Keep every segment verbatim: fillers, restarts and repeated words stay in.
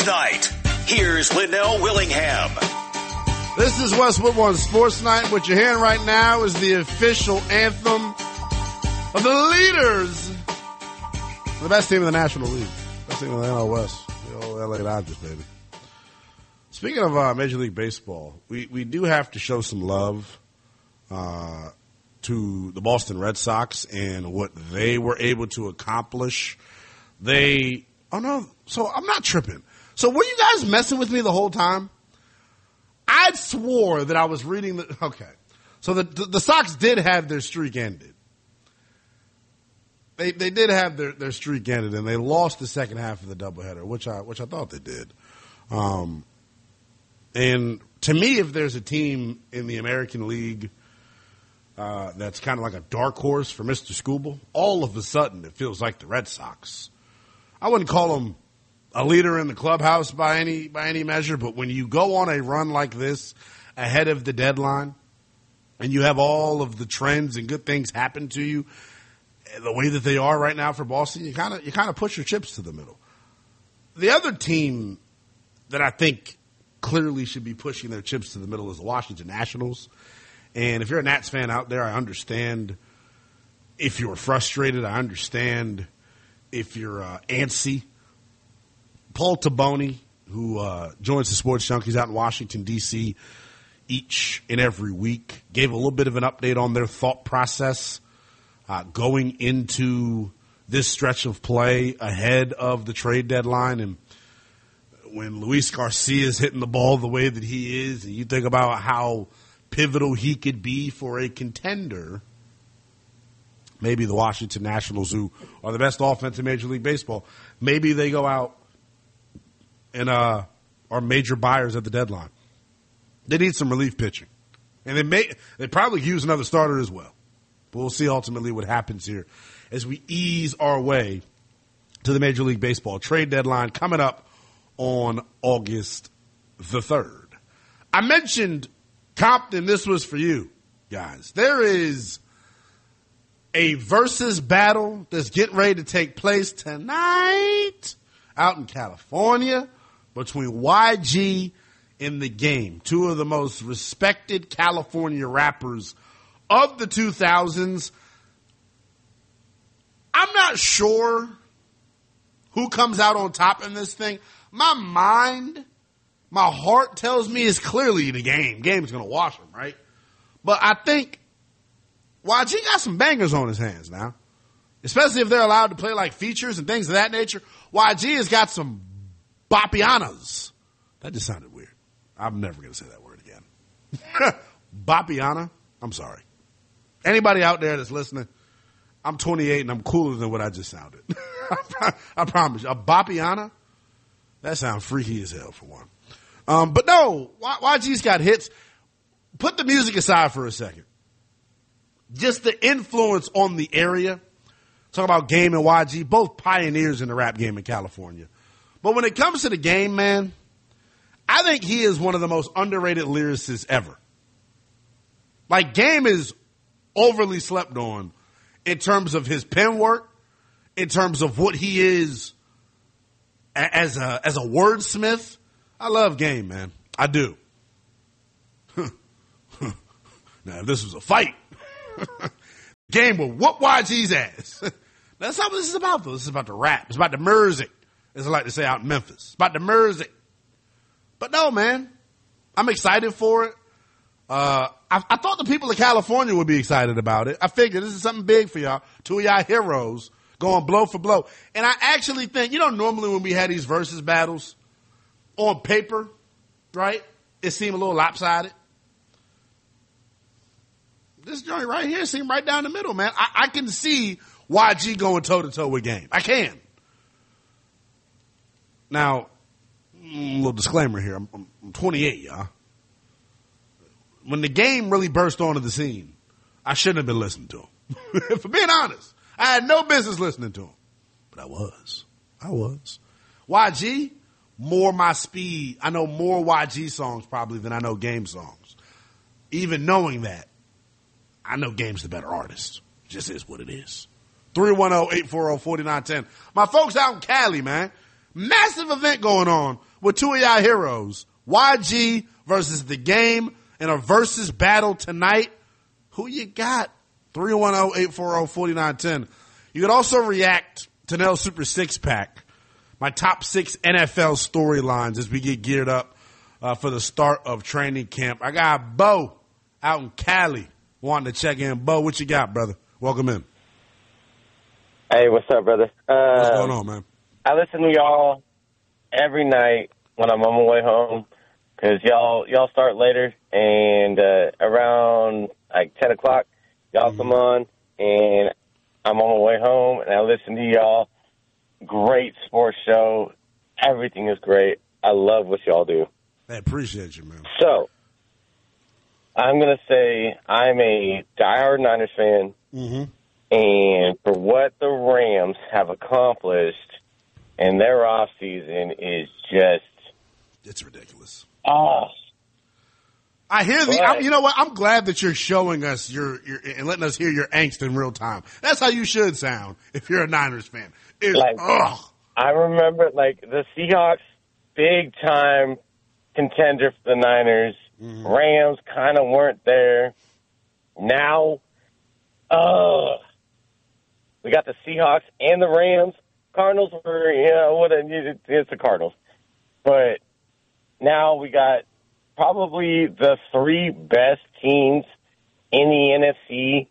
Night. Here's Linnell Willingham. This is Westwood One Sports Night. What you're hearing right now is the official anthem of the leaders, the best team in the National League, best team in the N L West, the old L A Dodgers, baby. Speaking of uh, Major League Baseball, we, we do have to show some love uh, to the Boston Red Sox and what they were able to accomplish. They, oh no, so I'm not tripping. So were you guys messing with me the whole time? I swore that I was reading the, okay. So the, the, the Sox did have their streak ended. They, they did have their, their streak ended and they lost the second half of the doubleheader, which I, which I thought they did. Um, And to me, if there's a team in the American League uh, that's kind of like a dark horse for Mister Skubal, all of a sudden it feels like the Red Sox. I wouldn't call them a leader in the clubhouse by any by any measure, but when you go on a run like this ahead of the deadline and you have all of the trends and good things happen to you the way that they are right now for Boston, you kind of you kind of push your chips to the middle. The other team that I think clearly should be pushing their chips to the middle is the Washington Nationals. And if you're a Nats fan out there, I understand if you're frustrated. I understand if you're uh, antsy. Paul Taboni, who uh, joins the Sports Junkies out in Washington, D C each and every week, gave a little bit of an update on their thought process uh, going into this stretch of play ahead of the trade deadline. And when Luis Garcia is hitting the ball the way that he is, and you think about how pivotal he could be for a contender, maybe the Washington Nationals, who are the best offense in Major League Baseball, maybe they go out and uh, are major buyers at the deadline. They need some relief pitching. And they may they probably use another starter as well. But we'll see ultimately what happens here as we ease our way to the Major League Baseball trade deadline coming up on August the third. I mentioned Compton, this was for you guys. There is a versus battle that's getting ready to take place tonight out in California between Y G and The Game, two of the most respected California rappers of the two thousands. I'm not sure who comes out on top in this thing. My mind, my heart tells me it's clearly The Game. Game's going to wash him, right? But I think Y G got some bangers on his hands now, especially if they're allowed to play like features and things of that nature. Y G has got some Bopianas. That just sounded weird. I'm never going to say that word again. Bopiana? I'm sorry. Anybody out there that's listening, I'm twenty-eight and I'm cooler than what I just sounded. I promise you. A Bopiana? That sounds freaky as hell for one. Um, but no, Y G's got hits. Put the music aside for a second. Just the influence on the area. Talk about Game and Y G, both pioneers in the rap game in California. But when it comes to The Game, man, I think he is one of the most underrated lyricists ever. Like, Game is overly slept on in terms of his pen work, in terms of what he is as a as a wordsmith. I love Game, man. I do. Now, if this was a fight, Game would whoop Y G's ass. That's not what this is about, though. This is about the rap. It's about the music, as I like to say out in Memphis. It's about the music. But no, man, I'm excited for it. Uh, I, I thought the people of California would be excited about it. I figured this is something big for y'all. Two of y'all heroes going blow for blow. And I actually think, you know, normally when we had these versus battles on paper, right, it seemed a little lopsided. This joint right here seemed right down the middle, man. I, I can see Y G going toe-to-toe with Game. I can. Now, a little disclaimer here. I'm, I'm twenty-eight, y'all. When The Game really burst onto the scene, I shouldn't have been listening to him. For being honest, I had no business listening to him. But I was. I was. Y G, more my speed. I know more Y G songs probably than I know Game songs. Even knowing that, I know Game's the better artist. It just is what it is. three one zero, eight four zero, four nine one zero. My folks out in Cali, man. Massive event going on with two of y'all heroes, Y G versus The Game, in a versus battle tonight. Who you got? three one zero, eight four zero, four nine one zero. You can also react to Nell's Super Six Pack, my top six N F L storylines as we get geared up uh, for the start of training camp. I got Bo out in Cali wanting to check in. Bo, what you got, brother? Welcome in. Hey, what's up, brother? Uh, What's going on, man? I listen to y'all every night when I'm on my way home because y'all y'all start later, and uh, around like ten o'clock, y'all mm-hmm. come on, and I'm on my way home, and I listen to y'all. Great sports show. Everything is great. I love what y'all do. I appreciate you, man. So, I'm going to say I'm a diehard Niners fan, mm-hmm. and for what the Rams have accomplished in their offseason is just... It's ridiculous. Oh. I hear the, I'm, you know what? I'm glad that you're showing us your, your, and letting us hear your angst in real time. That's how you should sound if you're a Niners fan. It's, like, ugh. I remember, like, the Seahawks, big time contender for the Niners. Mm-hmm. Rams kind of weren't there. Now, uh, we got the Seahawks and the Rams. Cardinals were, you know, what a, it's the Cardinals. But now we got probably the three best teams in the N F C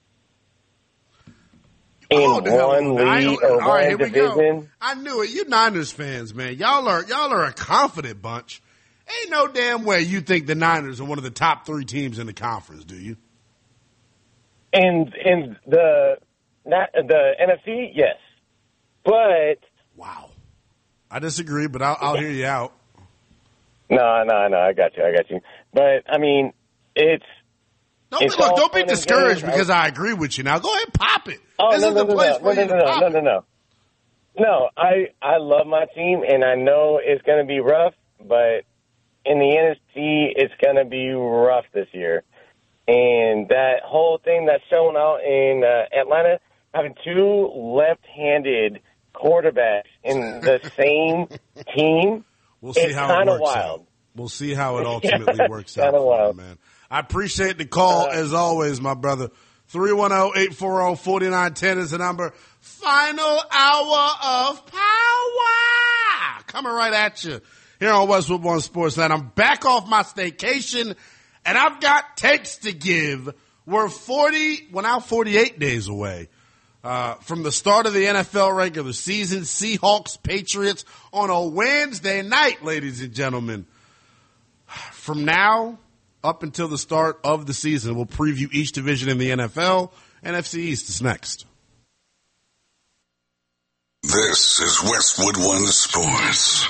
in oh, one league I, or all right, one division. I knew it. You Niners fans, man. Y'all are y'all are a confident bunch. Ain't no damn way you think the Niners are one of the top three teams in the conference, do you? And in the the N F C, yes. But wow, I disagree, but I'll, I'll hear you out. No, no, no, I got you, I got you. But I mean, it's don't it's be, look, don't be fun and discouraged games. because I agree with you. Now go ahead, and pop it. Oh, this no, is no, the no, place no, for no, you no, to no, pop no, it. no, no. No, I I love my team, and I know it's going to be rough, but in the N F C, it's going to be rough this year. And that whole thing that's shown out in uh, Atlanta, having two left-handed quarterbacks in the same team, we'll see it's how kind it of works wild. out. We'll see how it ultimately works out, Kinda for wild. you, man. I appreciate the call, uh, as always, my brother. three one zero, eight four zero, four nine one zero is the number. Final hour of power coming right at you here on Westwood One Sportsnet. I'm back off my staycation, and I've got takes to give. We're forty, well now forty-eight days away uh, from the start of the N F L regular season. Seahawks, Patriots on a Wednesday night, ladies and gentlemen. From now up until the start of the season, we'll preview each division in the N F L. N F C East is next. This is Westwood One Sports.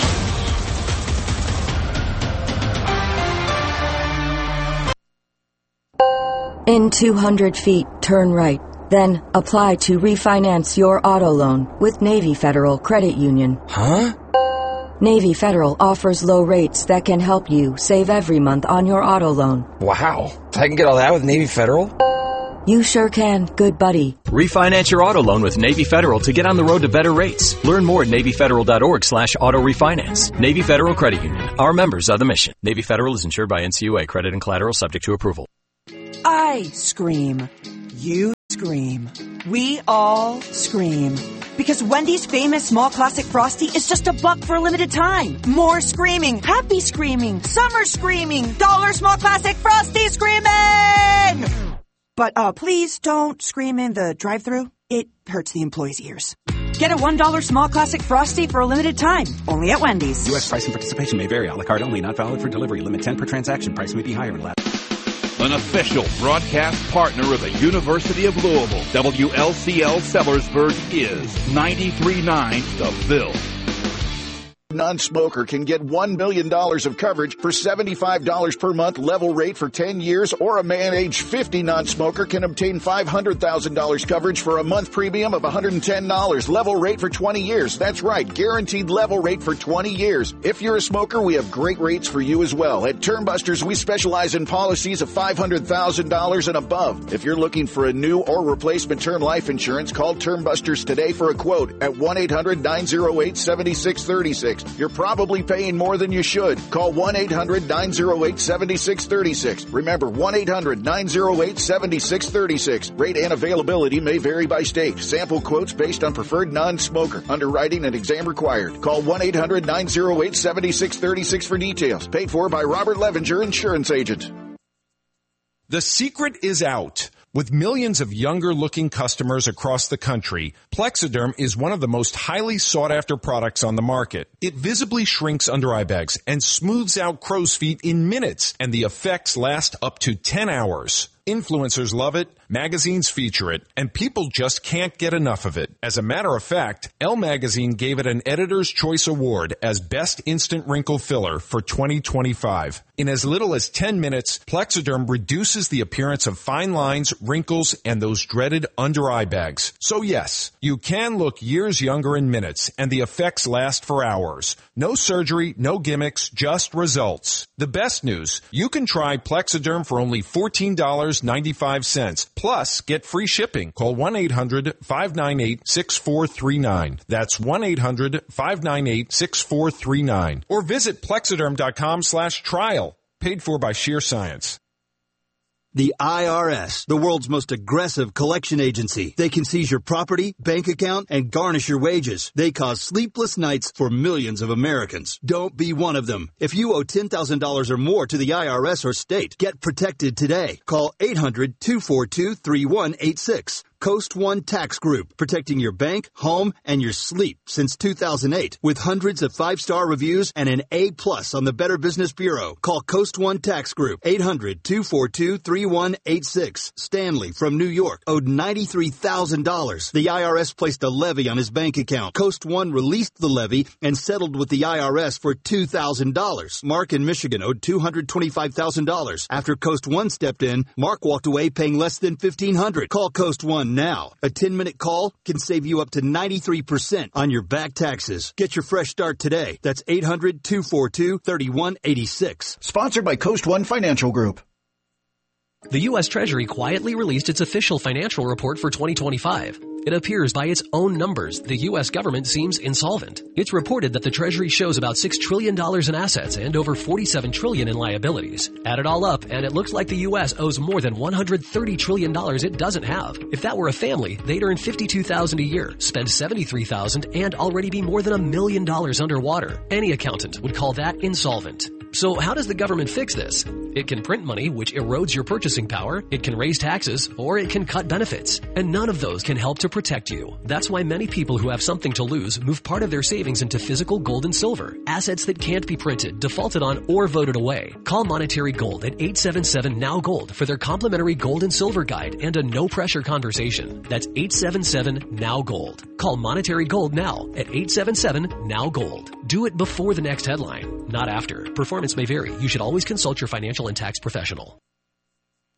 In two hundred feet, turn right. Then apply to refinance your auto loan with Navy Federal Credit Union. Huh? Navy Federal offers low rates that can help you save every month on your auto loan. Wow. I can get all that with Navy Federal? You sure can, good buddy. Refinance your auto loan with Navy Federal to get on the road to better rates. Learn more at NavyFederal.org slash auto refinance. Navy Federal Credit Union. Our members are the mission. Navy Federal is insured by N C U A. Credit and collateral subject to approval. I scream. You scream. We all scream. Because Wendy's famous small classic Frosty is just a buck for a limited time. More screaming, happy screaming, summer screaming, dollar small classic Frosty screaming! But uh, please don't scream in the drive-thru. It hurts the employees' ears. Get a one dollar small classic Frosty for a limited time. Only at Wendy's. U S price and participation may vary. A la carte only. Not valid for delivery. Limit ten per transaction. Price may be higher in lab. An official broadcast partner of the University of Louisville, W L C L Sellersburg is ninety-three point nine The Ville. Non-smoker can get one million dollars of coverage for seventy-five dollars per month, level rate for ten years, or a man age fifty non-smoker can obtain five hundred thousand dollars coverage for a month premium of one hundred ten dollars, level rate for twenty years. That's right, guaranteed level rate for twenty years. If you're a smoker, we have great rates for you as well. At Termbusters, we specialize in policies of five hundred thousand dollars and above. If you're looking for a new or replacement term life insurance, call Termbusters today for a quote at one eight hundred nine oh eight seven six three six. six. You're probably paying more than you should. Call one eight hundred nine oh eight seven six three six. Remember, one eight hundred nine oh eight seven six three six. Rate and availability may vary by state. Sample quotes based on preferred non-smoker. Underwriting and exam required. Call one eight hundred nine oh eight seven six three six for details. Paid for by Robert Levenger, insurance agent. The secret is out. With millions of younger-looking customers across the country, Plexiderm is one of the most highly sought-after products on the market. It visibly shrinks under-eye bags and smooths out crow's feet in minutes, and the effects last up to ten hours. Influencers love it, magazines feature it, and people just can't get enough of it. As a matter of fact, Elle Magazine gave it an Editor's Choice Award as Best Instant Wrinkle Filler for twenty twenty-five. In as little as ten minutes, Plexiderm reduces the appearance of fine lines, wrinkles, and those dreaded under-eye bags. So yes, you can look years younger in minutes, and the effects last for hours. No surgery, no gimmicks, just results. The best news, you can try Plexiderm for only fourteen dollars and ninety-five cents. Plus, get free shipping. Call one eight hundred five nine eight six four three nine. That's one eight hundred five nine eight six four three nine. Or visit plexiderm.com slash trial. Paid for by Sheer Science. The I R S, the world's most aggressive collection agency. They can seize your property, bank account, and garnish your wages. They cause sleepless nights for millions of Americans. Don't be one of them. If you owe ten thousand dollars or more to the I R S or state, get protected today. Call eight hundred two four two three one eight six. Coast One Tax Group, protecting your bank, home, and your sleep since two thousand eight. With hundreds of five-star reviews and an A plus on the Better Business Bureau. Call Coast One Tax Group, eight hundred two four two three one eight six. Stanley from New York owed ninety-three thousand dollars. The I R S placed a levy on his bank account. Coast One released the levy and settled with the I R S for two thousand dollars. Mark in Michigan owed two hundred twenty-five thousand dollars. After Coast One stepped in, Mark walked away paying less than fifteen hundred dollars. Call Coast One now. A ten-minute call can save you up to ninety-three percent on your back taxes. Get your fresh start today. That's eight hundred two four two three one eight six. Sponsored by Coast One Financial Group. The U S Treasury quietly released its official financial report for twenty twenty-five. It appears by its own numbers, the U S government seems insolvent. It's reported that the Treasury shows about six trillion dollars in assets and over forty-seven trillion dollars in liabilities. Add it all up, and it looks like the U S owes more than one hundred thirty trillion dollars it doesn't have. If that were a family, they'd earn fifty-two thousand dollars a year, spend seventy-three thousand dollars, and already be more than a million dollars underwater. Any accountant would call that insolvent. So how does the government fix this? It can print money, which erodes your purchasing power, it can raise taxes, or it can cut benefits. And none of those can help to protect you. That's why many people who have something to lose move part of their savings into physical gold and silver, assets that can't be printed, defaulted on, or voted away. Call Monetary Gold at eight seven seven N O W Gold for their complimentary gold and silver guide and a no-pressure conversation. That's eight seven seven N O W Gold. Call Monetary Gold now at eight seven seven N O W Gold. Do it before the next headline, not after. Performance may vary. You should always consult your financial and tax professional.